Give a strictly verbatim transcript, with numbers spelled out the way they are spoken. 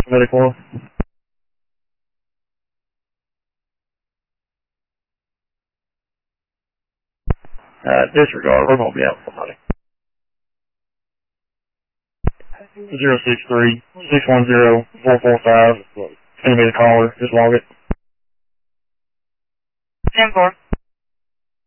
Medical. Uh, disregard, we're gonna be out somebody. Zero six three six one zero four four five. It's gonna be the caller. Just log it. ten four.